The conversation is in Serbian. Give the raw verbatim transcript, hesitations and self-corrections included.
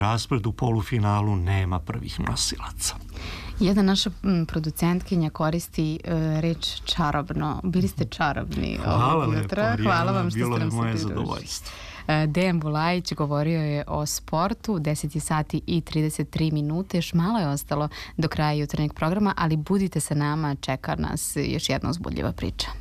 raspored u polufinalu nema prvih nosilaca. Jedna naša producentkinja koristi uh, reč čarobno. Bili ste čarobni ovog jutra. Hvala vam što ste nam se moje pridružili. zadovoljstvo. Dejan Bulajić govorio je o sportu, deset sati i trideset tri minute, još malo je ostalo do kraja jutarnjeg programa, ali budite sa nama, čeka nas još jedna uzbudljiva priča.